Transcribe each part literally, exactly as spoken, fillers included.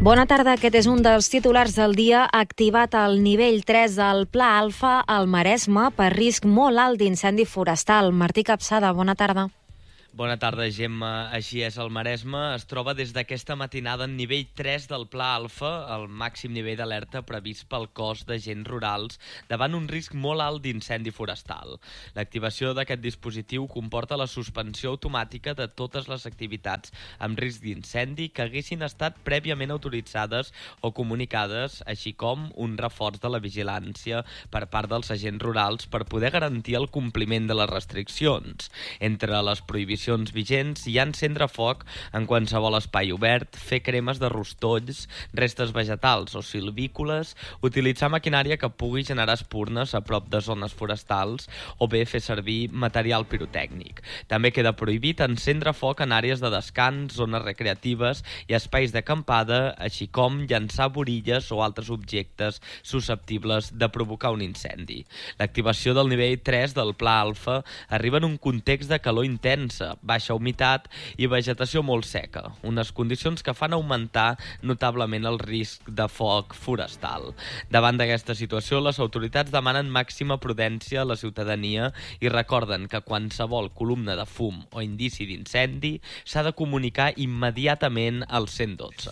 Bona tarda, aquest és un dels titulars del dia. Activat el nivell tres del Pla Alfa al Maresme per risc molt alt d'incendi forestal. Martí Capçada, bona tarda. Bona tarda, Gemma. Així és, el Maresme es troba des d'aquesta matinada en nivell tres del Pla Alfa, el màxim nivell d'alerta previst pel cos d'agents rurals, davant un risc molt alt d'incendi forestal. L'activació d'aquest dispositiu comporta la suspensió automàtica de totes les activitats amb risc d'incendi que haguessin estat prèviament autoritzades o comunicades, així com un reforç de la vigilància per part dels agents rurals per poder garantir el compliment de les restriccions. Entre les prohibicions vigents hi ha encendre foc en qualsevol espai obert, fer cremes de rostolls, restes vegetals o silvícoles, utilitzar maquinària que pugui generar espurnes a prop de zones forestals o bé fer servir material pirotècnic. També queda prohibit encendre foc en àrees de descans, zones recreatives i espais d'acampada, així com llançar borilles o altres objectes susceptibles de provocar un incendi. L'activació del nivell tres del Pla Alfa arriba en un context de calor intensa, baixa humitat i vegetació molt seca, unes condicions que fan augmentar notablement el risc de foc forestal. Davant d'aquesta situació, les autoritats demanen màxima prudència a la ciutadania i recorden que qualsevol columna de fum o indici d'incendi s'ha de comunicar immediatament al cent dotze.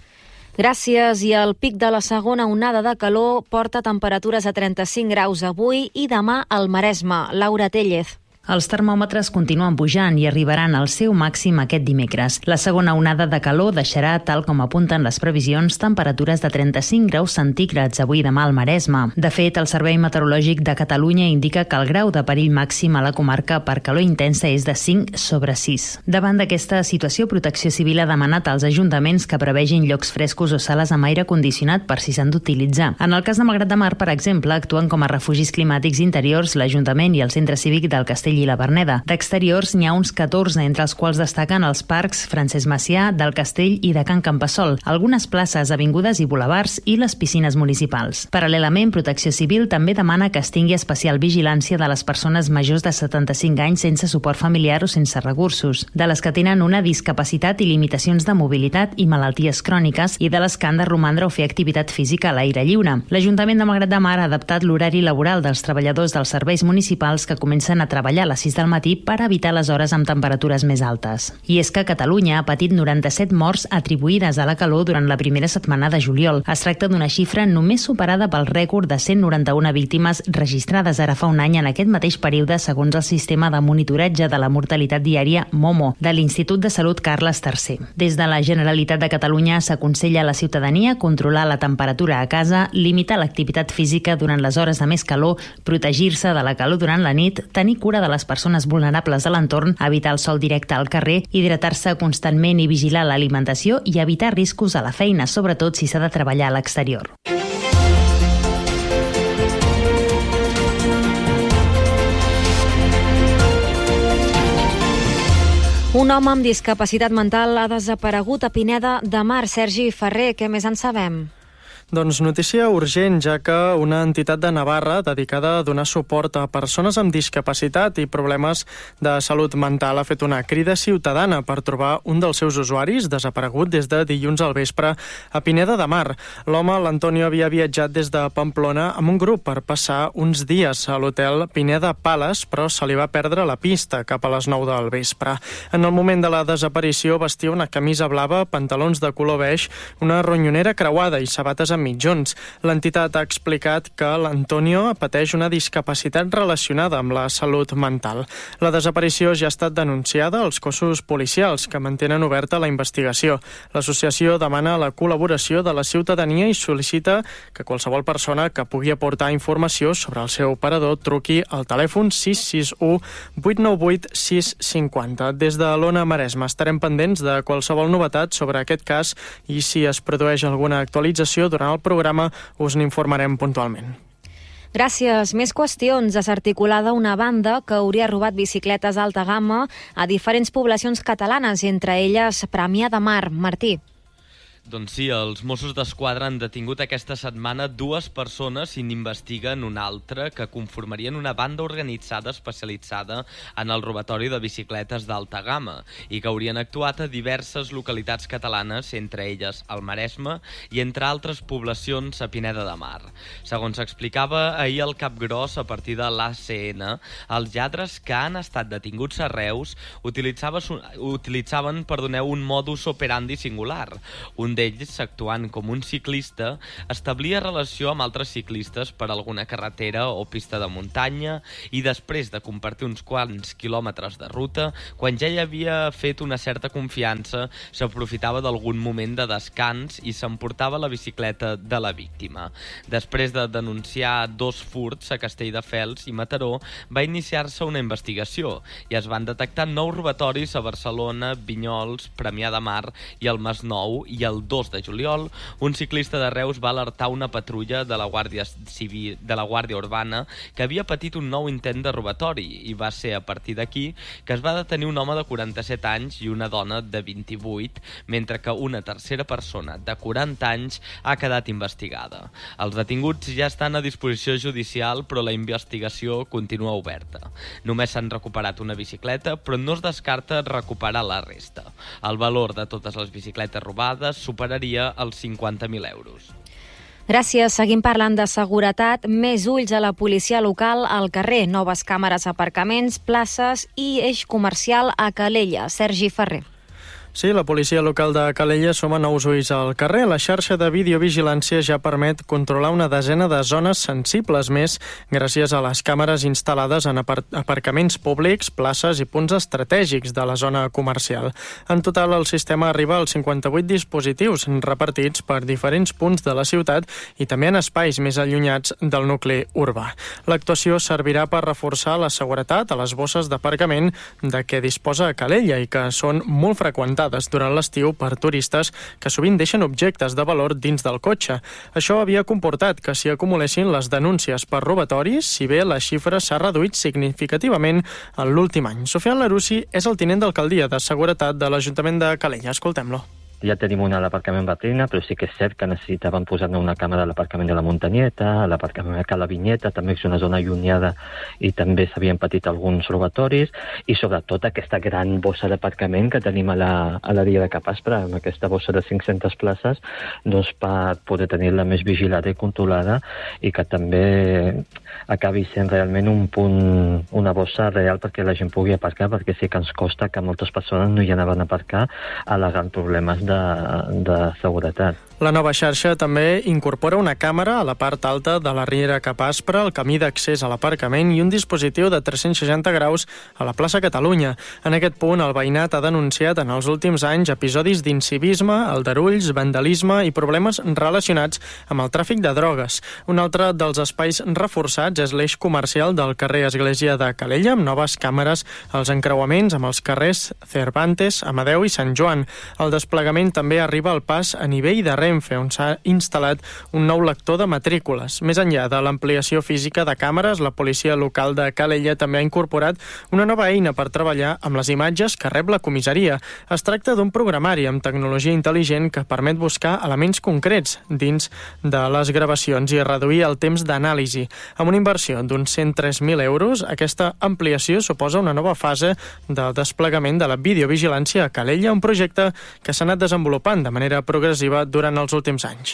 Gràcies. I el pic de la segona onada de calor porta temperatures a trenta-cinc graus avui i demà al Maresme. Laura Tellez. Els termòmetres continuen pujant i arribaran al seu màxim aquest dimecres. La segona onada de calor deixarà, tal com apunten les previsions, temperatures de trenta-cinc graus centígrads avui i demà al Maresme. De fet, el Servei Meteorològic de Catalunya indica que el grau de perill màxim a la comarca per calor intensa és de cinc sobre sis. Davant d'aquesta situació, Protecció Civil ha demanat als ajuntaments que prevegin llocs frescos o sales amb aire condicionat per si s'han d'utilitzar. En el cas de Malgrat de Mar, per exemple, actuen com a refugis climàtics interiors l'Ajuntament i el Centre Cívic del Castell i la Verneda. D'exteriors n'hi ha uns catorze, entre els quals destaquen els parcs Francesc Macià, del Castell i de Can Campassol, algunes places, avingudes i bulevards i les piscines municipals. Paral·lelament, Protecció Civil també demana que es tingui especial vigilància de les persones majors de setanta-cinc anys sense suport familiar o sense recursos, de les que tenen una discapacitat i limitacions de mobilitat i malalties cròniques i de les que han de romandre o fer activitat física a l'aire lliure. L'Ajuntament de Malgrat de Mar ha adaptat l'horari laboral dels treballadors dels serveis municipals que comencen a treballar a les sis del matí per evitar les hores amb temperatures més altes. I és que Catalunya ha patit noranta-set morts atribuïdes a la calor durant la primera setmana de juliol. Es tracta d'una xifra només superada pel rècord de cent noranta-una víctimes registrades ara fa un any en aquest mateix període, segons el sistema de monitoratge de la mortalitat diària MOMO de l'Institut de Salut Carles tercer. Des de la Generalitat de Catalunya s'aconsella a la ciutadania controlar la temperatura a casa, limitar l'activitat física durant les hores de més calor, protegir-se de la calor durant la nit, tenir cura de les persones vulnerables de l'entorn, evitar el sol directe al carrer, hidratar-se constantment i vigilar l'alimentació i evitar riscos a la feina, sobretot si s'ha de treballar a l'exterior. Un home amb discapacitat mental ha desaparegut a Pineda de Mar. Sergi Ferrer, què més en sabem? Doncs notícia urgent, ja que una entitat de Navarra dedicada a donar suport a persones amb discapacitat i problemes de salut mental ha fet una crida ciutadana per trobar un dels seus usuaris desaparegut des de dilluns al vespre a Pineda de Mar. L'home, l'Antonio, havia viatjat des de Pamplona amb un grup per passar uns dies a l'hotel Pineda Palace, però se li va perdre la pista cap a les nou del vespre. En el moment de la desaparició vestia una camisa blava, pantalons de color beix, una ronyonera creuada i sabates amb mitjons. L'entitat ha explicat que l'Antonio pateix una discapacitat relacionada amb la salut mental. La desaparició ja ha estat denunciada als cossos policials que mantenen oberta la investigació. L'associació demana la col·laboració de la ciutadania i sol·licita que qualsevol persona que pugui aportar informació sobre el seu parador truqui al telèfon sis sis u vuit nou vuit sis cinc zero. Des de l'Ona Maresme estarem pendents de qualsevol novetat sobre aquest cas i si es produeix alguna actualització durant el programa us n'informarem puntualment. Gràcies. Més qüestions. Desarticulada una banda que hauria robat bicicletes d'alta gamma a diferents poblacions catalanes, entre elles Premià de Mar. Martí. Doncs sí, els Mossos d'Esquadra han detingut aquesta setmana dues persones i n'investiguen una altra que conformarien una banda organitzada especialitzada en el robatori de bicicletes d'alta gamma i que haurien actuat a diverses localitats catalanes, entre elles el Maresme i entre altres poblacions a Pineda de Mar. Segons explicava ahir el Capgròs, a partir de l'A C N, els lladres que han estat detinguts a Reus utilitzaven, perdoneu, un modus operandi singular. Un d'ells, actuant com un ciclista, establia relació amb altres ciclistes per alguna carretera o pista de muntanya i després de compartir uns quants quilòmetres de ruta, quan ja hi havia fet una certa confiança, s'aprofitava d'algun moment de descans i s'emportava la bicicleta de la víctima. Després de denunciar dos furts a Castelldefels i Mataró, va iniciar-se una investigació i es van detectar nou robatoris a Barcelona, Vinyols, Premià de Mar i el Masnou, i el dos de juliol, un ciclista de Reus va alertar una patrulla de la Guàrdia Civil, de la Guàrdia Urbana, que havia patit un nou intent de robatori, i va ser a partir d'aquí que es va detenir un home de quaranta-set anys i una dona de vint-i-vuit, mentre que una tercera persona de quaranta anys ha quedat investigada. Els detinguts ja estan a disposició judicial, però la investigació continua oberta. Només s'han recuperat una bicicleta, però no es descarta recuperar la resta. El valor de totes les bicicletes robades superaria els cinquanta mil euros. Gràcies. Seguim parlant de seguretat. Més ulls a la policia local al carrer. Noves càmeres a aparcaments, places i eix comercial a Calella. Sergi Ferrer. Sí, la policia local de Calella suma nous ulls al carrer. La xarxa de videovigilància ja permet controlar una desena de zones sensibles més gràcies a les càmeres instal·lades en apar- aparcaments públics, places i punts estratègics de la zona comercial. En total, el sistema arriba als cinquanta-vuit dispositius repartits per diferents punts de la ciutat i també en espais més allunyats del nucli urbà. L'actuació servirà per reforçar la seguretat a les bosses d'aparcament de què disposa Calella i que són molt freqüents durant l'estiu per turistes que sovint deixen objectes de valor dins del cotxe. Això havia comportat que s'hi acumulessin les denúncies per robatoris, si bé la xifra s'ha reduït significativament en l'últim any. Sofian Larussi és el tinent d'alcaldia de Seguretat de l'Ajuntament de Calella. Escoltem-lo. Ja tenim una a l'aparcament Batrina, però sí que és cert que necessitàvem posar-ne una càmera a l'aparcament de la Muntanyeta, a l'aparcament de Cala Vinyeta, també és una zona allunyada i també s'havien patit alguns robatoris, i sobretot aquesta gran bossa d'aparcament que tenim a la, a la via de Capaspra, amb aquesta bossa de cinc-centes places, doncs per poder tenir-la més vigilada i controlada i que també acabi sent realment un punt, una bossa real perquè la gent pugui aparcar, perquè sí que ens costa que moltes persones no hi anaven a aparcar al·legant problemes de, de seguretat. La nova xarxa també incorpora una càmera a la part alta de la riera Cap Aspre, el camí d'accés a l'aparcament i un dispositiu de tres-cents seixanta graus a la plaça Catalunya. En aquest punt, el veïnat ha denunciat en els últims anys episodis d'incivisme, aldarulls, vandalisme i problemes relacionats amb el tràfic de drogues. Un altre dels espais reforçats és l'eix comercial del carrer Església de Calella, amb noves càmeres als encreuaments amb els carrers Cervantes, Amadeu i Sant Joan. El desplegament també arriba al pas a nivell de Renfe, on s'ha instal·lat un nou lector de matrícules. Més enllà de l'ampliació física de càmeres, la policia local de Calella també ha incorporat una nova eina per treballar amb les imatges que rep la comissaria. Es tracta d'un programari amb tecnologia intel·ligent que permet buscar elements concrets dins de les gravacions i reduir el temps d'anàlisi. Amb una inversió d'uns cent tres mil euros, aquesta ampliació suposa una nova fase del desplegament de la videovigilància a Calella, un projecte que s'ha anat desenvolupant de manera progressiva durant els últims anys.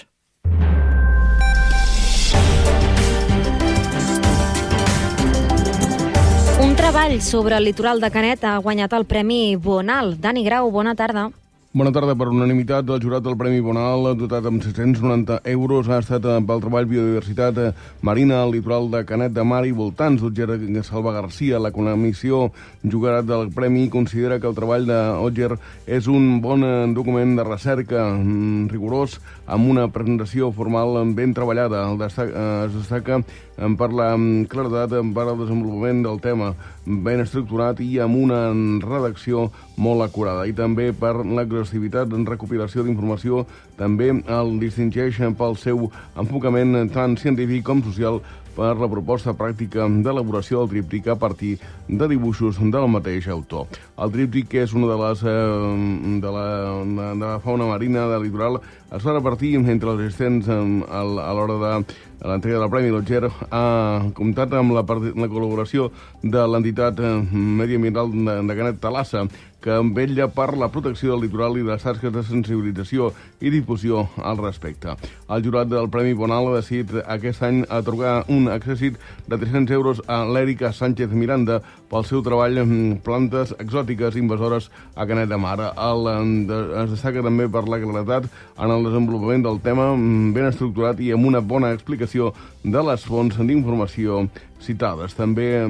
Un treball sobre el litoral de Canet ha guanyat el Premi Bonal. Dani Grau, bona tarda. Bona tarda. Per unanimitat, el jurat del Premi Bonal, dotat amb set-cents noranta euros, ha estat pel treball Biodiversitat Marina al litoral de Canet de Mar i voltants. Otger Salva Garcia, la comissió jurat del Premi, considera que el treball d'Otger és un bon document de recerca rigorós, amb una presentació formal ben treballada. El destaca, es destaca per la claredat, per al desenvolupament del tema ben estructurat i amb una redacció molt acurada, i també per l'exhaustivitat en recopilació d'informació. També el distingeix pel seu enfocament tant científic com social per la proposta pràctica d'elaboració del tríptic a partir de dibuixos del mateix autor. El tríptic, que és una de les eh, de, la, de la fauna marina del litoral, es va repartir entre els assistents a l'hora de l'entrega del Premi Lotger. Ha comptat amb la, la col·laboració de l'entitat mediambiental de, de Canet Talassa, que vetlla per la protecció del litoral i les tasques de sensibilització i difusió al respecte. El jurat del Premi Bonal ha decidit aquest any atorgar un accèssit de tres-cents euros a l'Èrica Sánchez Miranda pel seu treball en plantes exòtiques invasores a Canet de Mar. El, es destaca també per la claredat en el desenvolupament del tema, ben estructurat i amb una bona explicació de les fonts d'informació citades. També eh,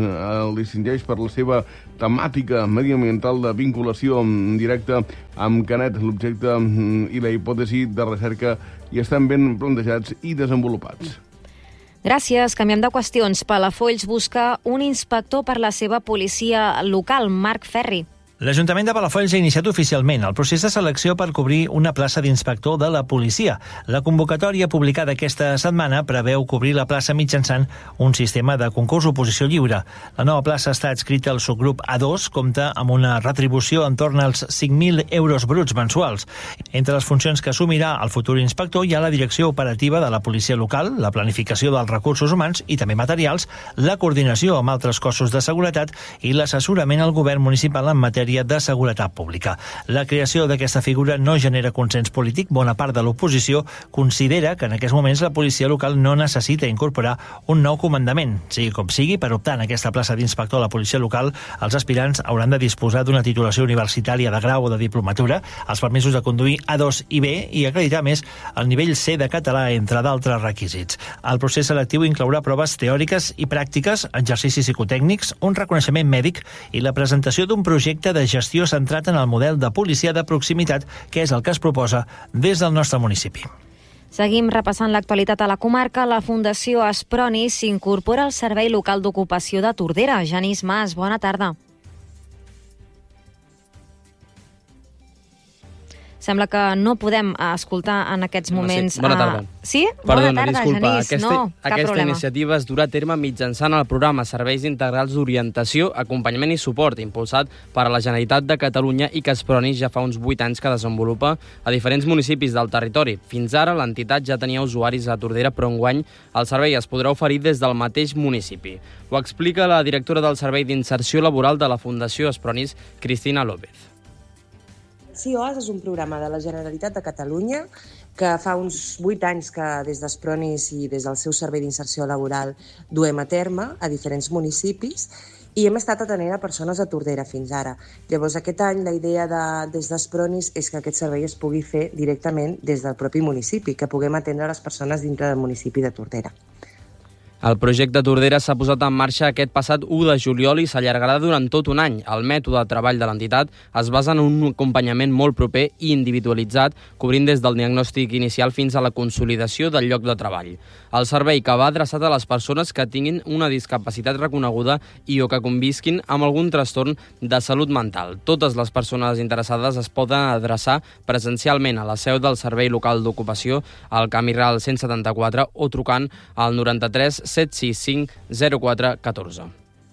el distingeix per la seva temàtica mediambiental de vinculació directa amb Canet. L'objecte i la hipòtesi de recerca hi estan ben plantejats i desenvolupats. Gràcies. Canviem de qüestions. Palafolls busca un inspector per la seva policia local. Marc Ferri. L'Ajuntament de Palafolls ha iniciat oficialment el procés de selecció per cobrir una plaça d'inspector de la policia. La convocatòria publicada aquesta setmana preveu cobrir la plaça mitjançant un sistema de concurs-oposició lliure. La nova plaça està adscrita al subgrup A dos, compta amb una retribució en torn als cinc mil euros bruts mensuals. Entre les funcions que assumirà el futur inspector hi ha la direcció operativa de la policia local, la planificació dels recursos humans i també materials, la coordinació amb altres cossos de seguretat i l'assessorament al govern municipal en matèria de seguretat pública. La creació d'aquesta figura no genera consens polític. Bona part de l'oposició considera que en aquests moments la policia local no necessita incorporar un nou comandament. Sigui com sigui, per optar en aquesta plaça d'inspector a la policia local, els aspirants hauran de disposar d'una titulació universitària de grau o de diplomatura, els permisos de conduir A dos i B i acreditar més el nivell C de català, entre d'altres requisits. El procés selectiu inclourà proves teòriques i pràctiques, exercicis psicotècnics, un reconeixement mèdic i la presentació d'un projecte de de gestió centrat en el model de policia de proximitat, que és el que es proposa des del nostre municipi. Seguim repassant l'actualitat a la comarca. La Fundació Espronis s'incorpora al Servei Local d'Ocupació de Tordera. Genís Mas, bona tarda. Sembla que no podem escoltar en aquests moments... No, sí. Bona tarda. Uh... Sí? Perdona, Bona tarda, disculpa. Genís. Aquesta, no, cap aquesta problema. iniciativa es durà a terme mitjançant el programa Serveis Integrals d'Orientació, Acompanyament i Suport, impulsat per la Generalitat de Catalunya i que Espronis ja fa uns vuit anys que desenvolupa a diferents municipis del territori. Fins ara, l'entitat ja tenia usuaris a Tordera, però enguany el servei es podrà oferir des del mateix municipi. Ho explica la directora del Servei d'Inserció Laboral de la Fundació Espronis, Cristina López. C I O A S és un programa de la Generalitat de Catalunya que fa uns vuit anys que des d'Espronis i des del seu servei d'inserció laboral duem a terme a diferents municipis i hem estat atenent a persones a Tordera fins ara. Llavors, aquest any la idea de, des d'Espronis és que aquest servei es pugui fer directament des del propi municipi, que puguem atendre les persones dintre del municipi de Tordera. El projecte Tordera s'ha posat en marxa aquest passat u de juliol i s'allargarà durant tot un any. El mètode de treball de l'entitat es basa en un acompanyament molt proper i individualitzat, cobrint des del diagnòstic inicial fins a la consolidació del lloc de treball. El servei que va adreçat a les persones que tinguin una discapacitat reconeguda i o que convisquin amb algun trastorn de salut mental. Totes les persones interessades es poden adreçar presencialment a la seu del Servei Local d'Ocupació al Camí Real cent setanta-quatre o trucant al noranta-tres set sis cinc zero quatre un quatre.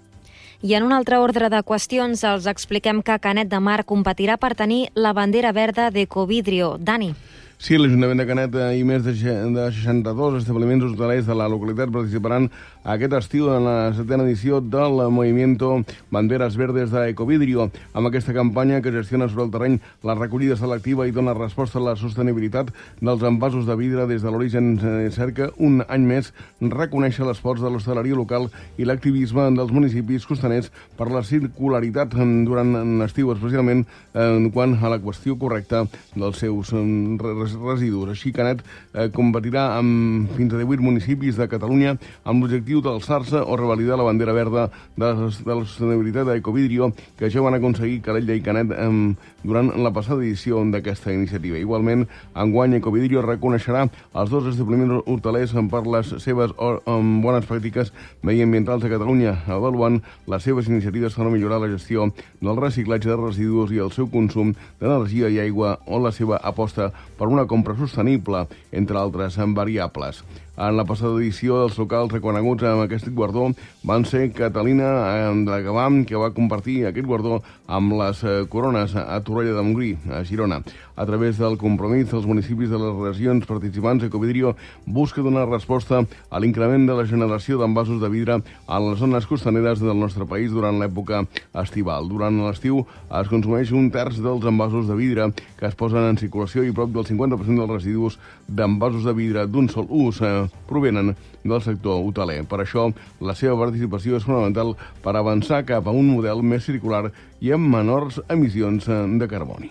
I en un altre ordre de qüestions els expliquem que Canet de Mar competirà per tenir la bandera verda d'Ecovidrio. Dani. Sí, l'Ajuntament de Canet i més de seixanta-dos establiments hotelers de la localitat participaran aquest estiu en la setena edició del Movimiento Banderas Verdes d'Ecovidrio. Amb aquesta campanya que gestiona sobre el terreny la recollida selectiva i dona resposta a la sostenibilitat dels envasos de vidre des de l'origen, cerca un any més reconèixer l'esforç de l'hostaleria local i l'activisme dels municipis costaners per la circularitat durant l'estiu, especialment en quant a la qüestió correcta dels seus residus. Així, Canet eh, competirà amb fins a divuit municipis de Catalunya amb l'objectiu d'alçar-se o revalidar la bandera verda de, de la sostenibilitat d'Ecovidrio, que ja van aconseguir Calella i Canet eh, durant la passada edició d'aquesta iniciativa. Igualment, enguany Ecovidrio reconeixerà els dos establiments hotelers per les seves or, um, bones pràctiques mediambientals a Catalunya, avaluant les seves iniciatives per millorar la gestió del reciclatge de residus i el seu consum d'energia i aigua o la seva aposta per una una compra sostenible, entre altres variables. En la passada edició, els locals reconeguts amb aquest guardó van ser Catalina de Gavà, que va compartir aquest guardó amb les Corones a Torroella de Montgrí, a Girona. A través del compromís dels municipis de les regions participants, Ecovidrio busca donar resposta a l'increment de la generació d'envasos de vidre a les zones costaneres del nostre país durant l'època estival. Durant l'estiu es consumeix un terç dels envasos de vidre que es posen en circulació i prop del cinquanta per cent dels residus d'envasos de vidre d'un sol ús eh, provenen del sector hoteler. Per això, la seva participació és fonamental per avançar cap a un model més circular i amb menors emissions de carboni.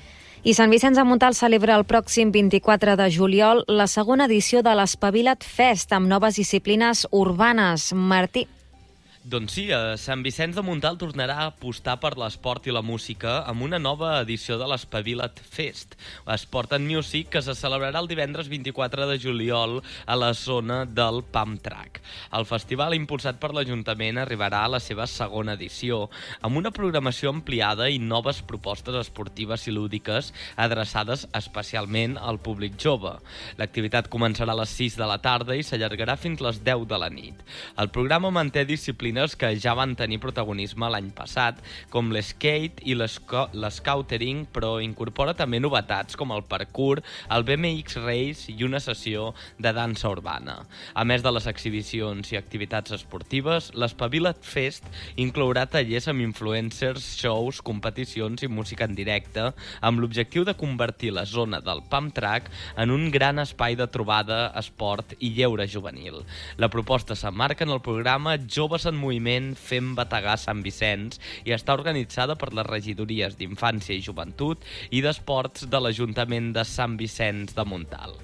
I Sant Vicenç de Montalt celebra el pròxim vint-i-quatre de juliol la segona edició de l'Espavila't Fest amb noves disciplines urbanes. Martí. Doncs sí, Sant Vicenç de Montalt tornarà a apostar per l'esport i la música amb una nova edició de l'Espavila't Fest, Sport and Music, que se celebrarà el divendres vint-i-quatre de juliol a la zona del Pump Track. El festival, impulsat per l'Ajuntament, arribarà a la seva segona edició, amb una programació ampliada i noves propostes esportives i lúdiques adreçades especialment al públic jove. L'activitat començarà a les sis de la tarda i s'allargarà fins a les deu de la nit. El programa manté disciplines que ja van tenir protagonisme l'any passat, com l'skate i l'escoutering, però incorpora també novetats com el parkour, el B M X Race i una sessió de dansa urbana. A més de les exhibicions i activitats esportives, l'Espavila't Fest inclourà tallers amb influencers, shows, competicions i música en directe, amb l'objectiu de convertir la zona del Pump Track en un gran espai de trobada, esport i lleure juvenil. La proposta s'emmarca en el programa Joves en Moviment Fem Bategar Sant Vicenç i està organitzada per les regidories d'Infància i Joventut i d'Esports de l'Ajuntament de Sant Vicenç de Montalt.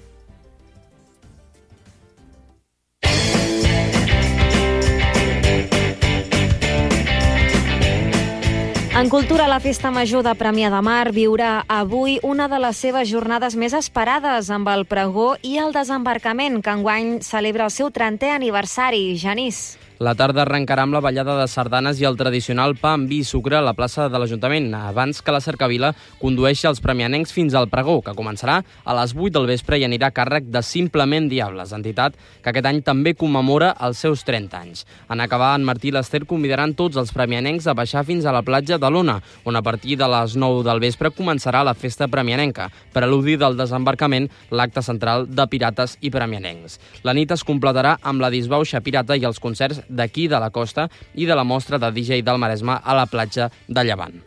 En cultura, la Festa Major de Premià de Mar viurà avui una de les seves jornades més esperades amb el pregó i el desembarcament, que enguany celebra el seu trentè aniversari. Genís. La tarda arrencarà amb la ballada de sardanes i el tradicional pa amb vi i sucre a la plaça de l'Ajuntament, abans que la cercavila condueixi els premianencs fins al pregó, que començarà a les vuit del vespre i anirà a càrrec de Simplement Diables, entitat que aquest any també commemora els seus trenta anys. En acabar, en Martí i l'Ester convidaran tots els premianencs a baixar fins a la platja de l'Ona, on a partir de les nou del vespre començarà la festa premianenca, preludi del desembarcament, l'acte central de pirates i premianencs. La nit es completarà amb la disbauxa pirata i els concerts d'aquí de la costa i de la mostra de D J del Maresme a la platja de Llevant.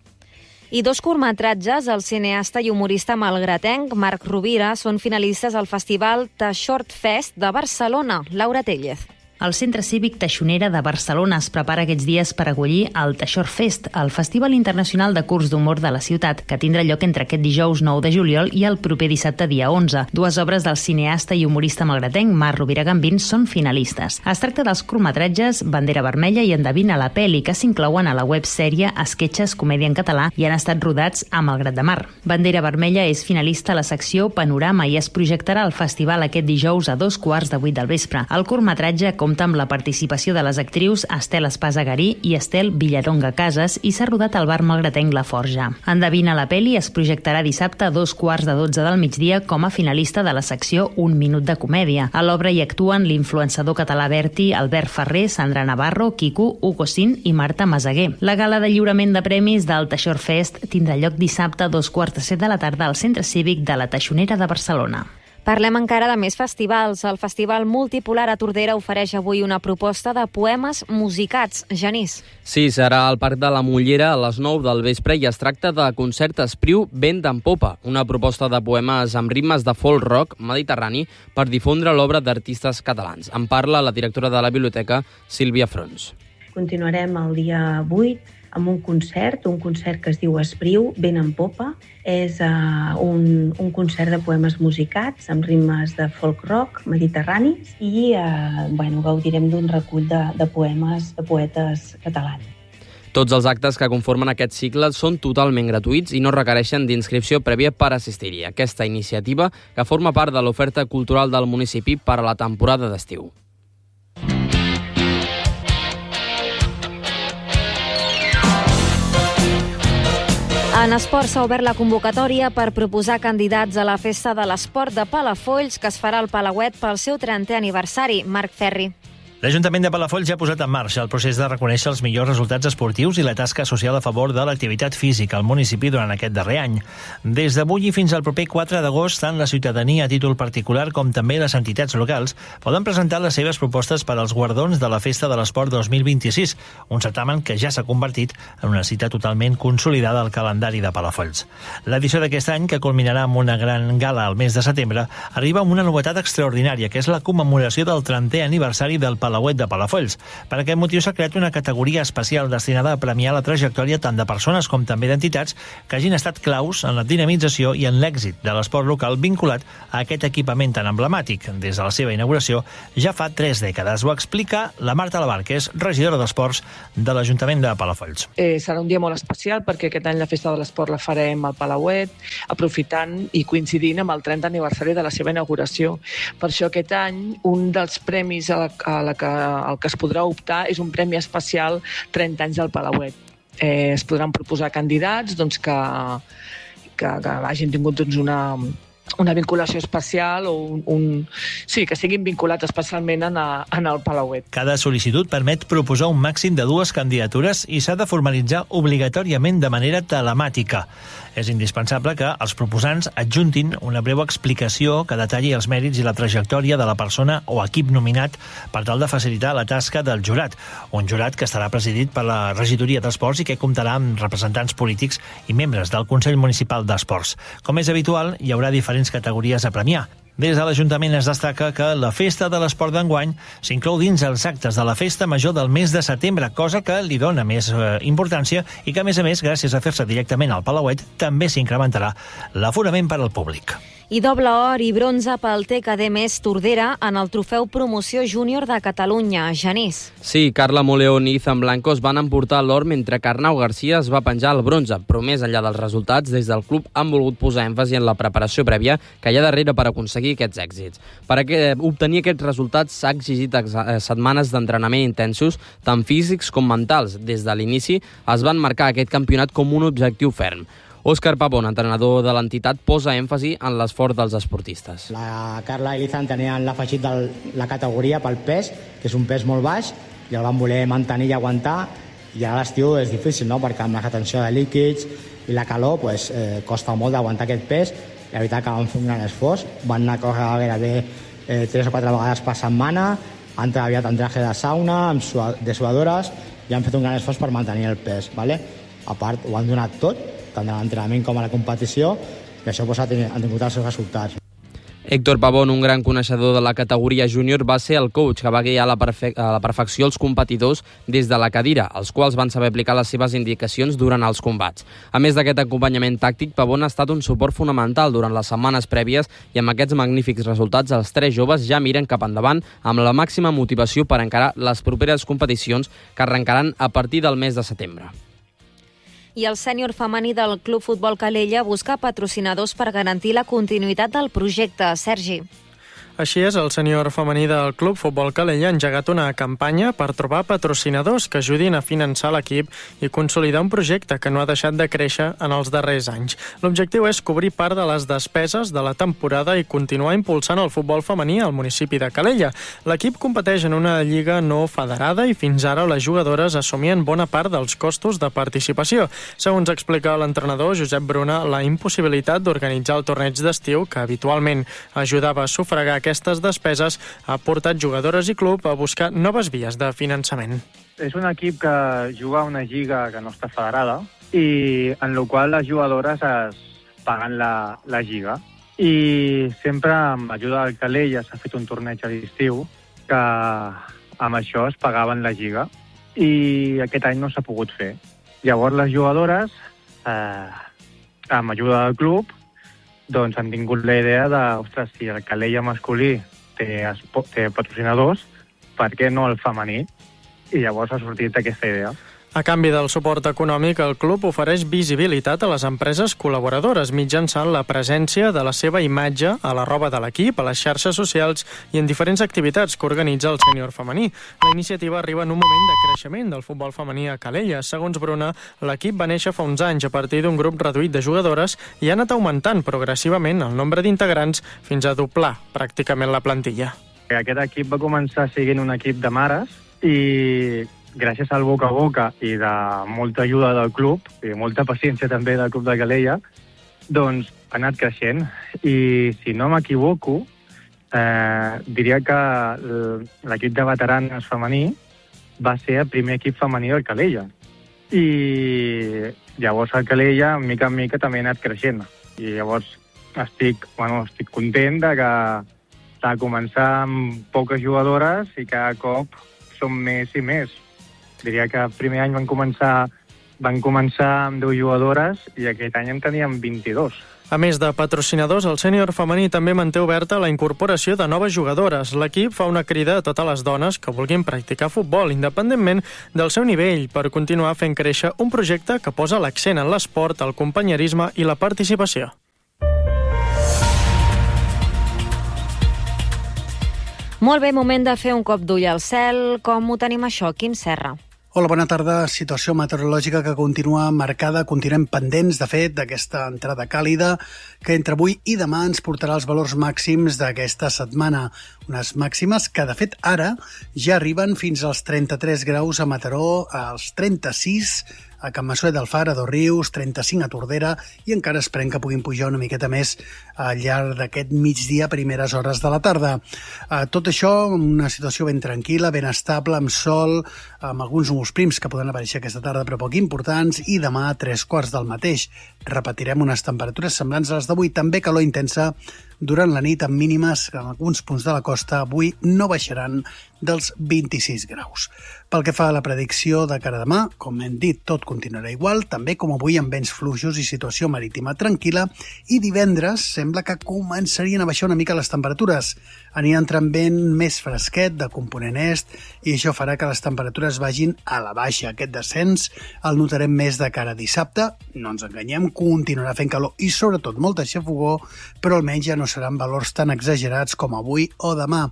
I dos curtmetratges, el cineasta i humorista malgratenc Marc Rovira, són finalistes al Festival The Short Fest de Barcelona. Laura Tellez. El Centre Cívic Taixonera de Barcelona es prepara aquests dies per acollir el The Short Fest, el Festival Internacional de Curs d'Humor de la ciutat, que tindrà lloc entre aquest dijous nou de juliol i el proper dissabte dia onze. Dues obres del cineasta i humorista malgratenc Marc Rovira Gambín són finalistes. Es tracta dels curtmetratges Bandera Vermella i Endevina la peli, que s'inclouen a la websèrie Esquetxes Comèdia en Català i han estat rodats a Malgrat de Mar. Bandera Vermella és finalista a la secció Panorama i es projectarà al festival aquest dijous a dos quarts de vuit del vespre. El curtmetratge compta amb la participació de les actrius Estel Espasa Garí i Estel Villadonga Casas i s'ha rodat al bar malgratenc La Forja. Endevina la peli es projectarà dissabte a dos quarts de dotze del migdia com a finalista de la secció Un minut de comèdia. A l'obra hi actuen l'influençador català Berti, Albert Ferrer, Sandra Navarro, Quico, Hugo Sin i Marta Masaguer. La gala de lliurament de premis del The Short Fest tindrà lloc dissabte a dos quarts de set de la tarda al Centre Cívic de la Taixonera de Barcelona. Parlem encara de més festivals. El Festival Multipolar a Tordera ofereix avui una proposta de poemes musicats. Genís. Sí, serà al Parc de la Mollera a les nou del vespre i es tracta de Concert Espriu Vent en Popa, una proposta de poemes amb ritmes de folk rock mediterrani per difondre l'obra d'artistes catalans. En parla la directora de la biblioteca, Sílvia Frons. Continuarem el dia vuit amb un concert, un concert que es diu Espriu, Vent en Popa. És uh, un, un concert de poemes musicats amb ritmes de folk rock mediterranis i uh, bueno, gaudirem d'un recull de, de poemes de poetes catalans. Tots els actes que conformen aquest cicle són totalment gratuïts i no requereixen d'inscripció prèvia per assistir-hi. Aquesta iniciativa que forma part de l'oferta cultural del municipi per a la temporada d'estiu. En esport s'ha obert la convocatòria per proposar candidats a la Festa de l'Esport de Palafolls, que es farà al Palauet pel seu trentè aniversari. Marc Ferri. L'Ajuntament de Palafolls ja ha posat en marxa el procés de reconèixer els millors resultats esportius i la tasca social a favor de l'activitat física al municipi durant aquest darrer any. Des d'avui i fins al proper quatre d'agost, tant la ciutadania a títol particular com també les entitats locals poden presentar les seves propostes per als guardons de la Festa de l'Esport dos mil vint-i-sis, un certamen que ja s'ha convertit en una cita totalment consolidada al calendari de Palafolls. L'edició d'aquest any, que culminarà amb una gran gala al mes de setembre, arriba amb una novetat extraordinària, que és la commemoració del trentè aniversari del Palauet Palauet de Palafolls. Per aquest motiu s'ha creat una categoria especial destinada a premiar la trajectòria tant de persones com també d'entitats que hagin estat claus en la dinamització i en l'èxit de l'esport local vinculat a aquest equipament tan emblemàtic. Des de la seva inauguració ja fa tres dècades. Ho explica la Marta Labar, que és regidora d'Esports de l'Ajuntament de Palafolls. Eh, serà un dia molt especial perquè aquest any la Festa de l'Esport la farem al Palauet, aprofitant i coincidint amb el trentè aniversari de la seva inauguració. Per això aquest any un dels premis a la, a la que el que es podrà optar és un premi especial trenta anys del Palauet. Eh, es podran proposar candidats doncs, que, que, que hagin tingut doncs, una, una vinculació especial o un, un... Sí, que siguin vinculats especialment en, a, en el Palauet. Cada sol·licitud permet proposar un màxim de dues candidatures i s'ha de formalitzar obligatòriament de manera telemàtica. És indispensable que els proposants adjuntin una breu explicació que detalli els mèrits i la trajectòria de la persona o equip nominat per tal de facilitar la tasca del jurat. Un jurat que estarà presidit per la regidoria d'Esports i que comptarà amb representants polítics i membres del Consell Municipal d'Esports. Com és habitual, hi haurà diferents categories a premiar. Des de l'Ajuntament es destaca que la Festa de l'Esport d'enguany s'inclou dins els actes de la Festa Major del mes de setembre, cosa que li dona més eh, importància i que, a més a més, gràcies a fer-se directament al Palauet, també s'incrementarà l'aforament per al públic. I doble or i bronze pel T K D més Tordera en el trofeu Promoció Júnior de Catalunya. Genís. Sí, Carla Moleón i Ethan Blancos van emportar l'or mentre que Arnau Garcia es va penjar el bronze, però més enllà dels resultats, des del club han volgut posar èmfasi en la preparació prèvia que hi ha darrere per aconseguir aquests èxits. Per a obtenir aquests resultats s'ha exigit setmanes d'entrenament intensos, tant físics com mentals. Des de l'inici es van marcar aquest campionat com un objectiu ferm. Òscar Pavón, entrenador de l'entitat, posa èmfasi en l'esforç dels esportistes. La Carla i l'Izan tenien l'afegit de la categoria pel pes, que és un pes molt baix, i el van voler mantenir i aguantar, i ara l'estiu és difícil, no?, perquè amb la retenció de líquids i la calor pues, eh, costa molt d'aguantar aquest pes, i la veritat que van fer un gran esforç, van anar a córrer gairebé eh, tres o quatre vegades per setmana, han treballat en traje de sauna, amb sua, de suadores, i han fet un gran esforç per mantenir el pes, ¿vale? A part, ho han donat tot, tant a l'entrenament com a la competició, i això pues, ha tingut els seus resultats. Héctor Pavón, un gran coneixedor de la categoria júnior, va ser el coach que va guiar a la, perfe a la perfecció els competidors des de la cadira, els quals van saber aplicar les seves indicacions durant els combats. A més d'aquest acompanyament tàctic, Pavón ha estat un suport fonamental durant les setmanes prèvies i amb aquests magnífics resultats els tres joves ja miren cap endavant amb la màxima motivació per encarar les properes competicions que arrencaran a partir del mes de setembre. I el sènior femení del Club Futbol Calella busca patrocinadors per garantir la continuïtat del projecte. Sergi. Així és, el sènior femení del Club Futbol Calella ha engegat una campanya per trobar patrocinadors que ajudin a finançar l'equip i consolidar un projecte que no ha deixat de créixer en els darrers anys. L'objectiu és cobrir part de les despeses de la temporada i continuar impulsant el futbol femení al municipi de Calella. L'equip competeix en una lliga no federada i fins ara les jugadores assumien bona part dels costos de participació. Segons explica l'entrenador Josep Bruna, la impossibilitat d'organitzar el torneig d'estiu, que habitualment ajudava a sufragar aquestes despeses, ha portat jugadores i club a buscar noves vies de finançament. És un equip que juga a una lliga que no està federada i en la qual les jugadores es paguen la, la lliga. I sempre amb ajuda del Calella s'ha fet un torneig a l'estiu que amb això es pagaven la lliga i aquest any no s'ha pogut fer. Llavors les jugadores, eh, amb ajuda del club, doncs han tingut la idea de, ostres, si el Calella masculí té, té patrocinadors, per què no el femení? I llavors ha sortit aquesta idea. A canvi del suport econòmic, el club ofereix visibilitat a les empreses col·laboradores mitjançant la presència de la seva imatge a la roba de l'equip, a les xarxes socials i en diferents activitats que organitza el sènior femení. La iniciativa arriba en un moment de creixement del futbol femení a Calella. Segons Bruna, l'equip va néixer fa uns anys a partir d'un grup reduït de jugadores i ha anat augmentant progressivament el nombre d'integrants fins a doblar pràcticament la plantilla. Aquest equip va començar sent un equip de mares i gràcies al boca a boca i de molta ajuda del club, i molta paciència també del club de Calella, doncs ha anat creixent. I si no m'equivoco, eh, diria que l'equip de veteranes femení va ser el primer equip femení del Calella. I llavors el Calella, mica en mica, també ha anat creixent. I llavors estic, bueno, estic content de que de començar amb poques jugadores i cada cop som més i més. Diria que el primer any van començar, van començar amb deu jugadores i aquest any en teníem vint-i-dos. A més de patrocinadors, el sènior femení també manté oberta la incorporació de noves jugadores. L'equip fa una crida a totes les dones que vulguin practicar futbol, independentment del seu nivell, per continuar fent créixer un projecte que posa l'accent en l'esport, el companyerisme i la participació. Molt bé, moment de fer un cop d'ull al cel. Com ho tenim això, Quim Serra? Hola, bona tarda. Situació meteorològica que continua marcada, continuem pendents, de fet, d'aquesta entrada càlida que entre avui i demà ens portarà els valors màxims d'aquesta setmana. Unes màximes que, de fet, ara ja arriben fins als trenta-tres graus a Mataró, als trenta-sis a Can Massuet d'Alfara, a Dosrius, trenta-cinc a Tordera, i encara esperem que puguin pujar una miqueta més al llarg d'aquest migdia, primeres hores de la tarda. Eh, tot això, una situació ben tranquil·la, ben estable, amb sol, amb alguns núvols prims que poden aparèixer aquesta tarda, però poc importants, i demà a tres quarts del mateix. Repetirem unes temperatures semblants a les d'avui, també calor intensa durant la nit, amb mínimes en alguns punts de la costa avui no baixaran dels vint-i-sis graus. Pel que fa a la predicció de cara a demà, com hem dit, tot continuarà igual, també com avui amb vents fluixos i situació marítima tranquil·la, i divendres sembla que començarien a baixar una mica les temperatures. Anirà entrant vent més fresquet de component est i això farà que les temperatures vagin a la baixa. Aquest descens el notarem més de cara a dissabte, no ens enganyem, continuarà fent calor i sobretot molta xafogor, però almenys ja no seran valors tan exagerats com avui o demà.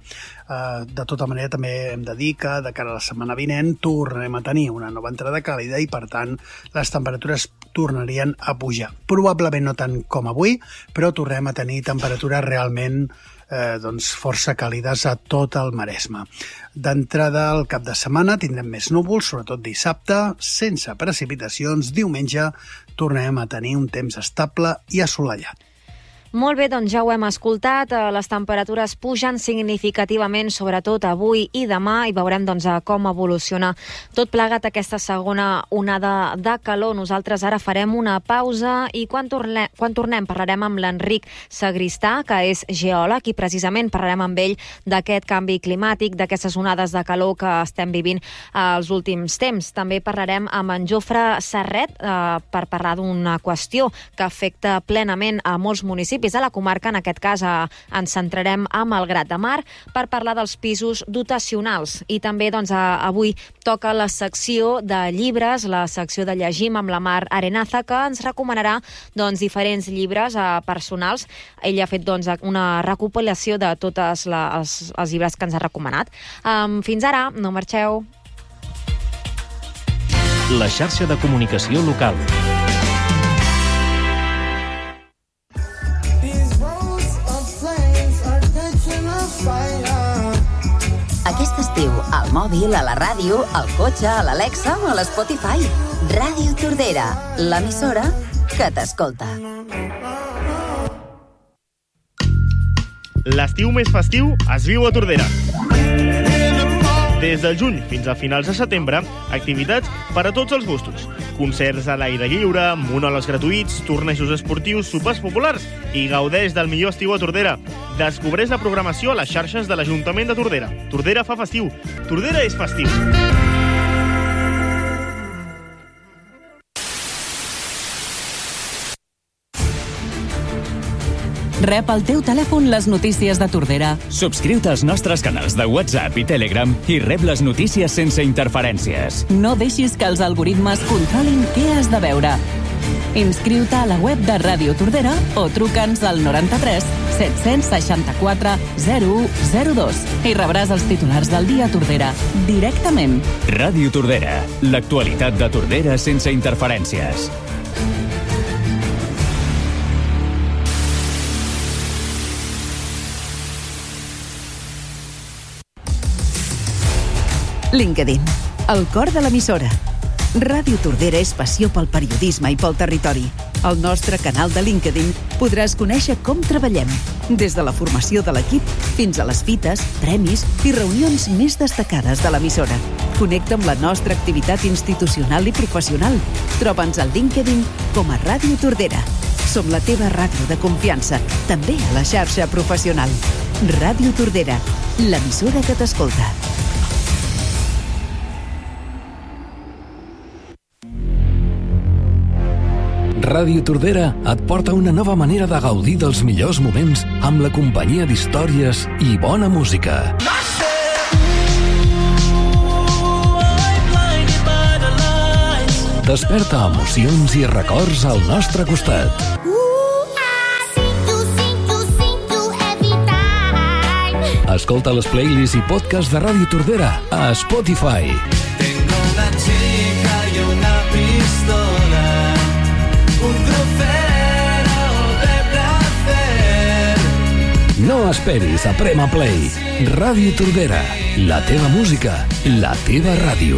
De tota manera, també hem de dir que de cara a la setmana vinent tornarem a tenir una nova entrada càlida i, per tant, les temperatures tornarien a pujar. Probablement no tant com avui, però tornem a tenir temperatures realment eh, doncs força càlides a tot el Maresme. D'entrada al cap de setmana tindrem més núvols, sobretot dissabte, sense precipitacions. Diumenge tornem a tenir un temps estable i assolellat. Molt bé, doncs ja ho hem escoltat. Les temperatures pugen significativament, sobretot avui i demà, i veurem doncs, com evoluciona tot plegat aquesta segona onada de calor. Nosaltres ara farem una pausa i quan tornem, quan tornem parlarem amb l'Enric Sagristà, que és geòleg, i precisament parlarem amb ell d'aquest canvi climàtic, d'aquestes onades de calor que estem vivint els últims temps. També parlarem amb en Jofre Serret eh, per parlar d'una qüestió que afecta plenament a molts municipis a la comarca. En aquest cas eh, ens centrarem a Malgrat de Mar per parlar dels pisos dotacionals. I també doncs, eh, avui toca la secció de llibres, la secció de Llegim amb la Mar Arenaza, que ens recomanarà doncs, diferents llibres eh, personals. Ell ha fet doncs, una recopilació de tots els, els llibres que ens ha recomanat. Um, fins ara, no marxeu. La xarxa de comunicació local. Aquest estiu, al mòbil, a la ràdio, al cotxe, a l'Alexa o a l'Spotify. Ràdio Tordera, l'emissora que t'escolta. L'estiu més festiu es viu a Tordera. Des del juny fins a finals de setembre, activitats per a tots els gustos. Concerts a l'aire lliure, monòlegs gratuïts, tornejos esportius, sopars populars i gaudeix del millor estiu a Tordera. Descobreix la programació a les xarxes de l'Ajuntament de Tordera. Tordera fa festiu. Tordera és festiu. Rep al teu telèfon les notícies de Tordera. Subscriu-te als nostres canals de WhatsApp i Telegram i rep les notícies sense interferències. No deixis que els algoritmes controlin què has de veure. Inscriu-te a la web de Ràdio Tordera o truca'ns al noranta-tres set-cents seixanta-quatre zero u zero dos i rebràs els titulars del dia a Tordera directament. Ràdio Tordera, l'actualitat de Tordera sense interferències. LinkedIn, el cor de l'emissora. Ràdio Tordera és passió pel periodisme i pel territori. Al nostre canal de LinkedIn podràs conèixer com treballem, des de la formació de l'equip fins a les fites, premis i reunions més destacades de l'emissora. Connecta amb la nostra activitat institucional i professional. Troba'ns al LinkedIn com a Ràdio Tordera. Som la teva ràdio de confiança, també a la xarxa professional. Ràdio Tordera, l'emissora que t'escolta. Ràdio Tordera et porta una nova manera de gaudir dels millors moments amb la companyia d'històries i bona música. Desperta emocions i records al nostre costat. Escolta les playlists i podcasts de Ràdio Tordera a Spotify. Tengo una chica y una pistola, un trofeo de placer. No esperis a Prema Play. Ràdio Tordera, la teva música, la teva ràdio.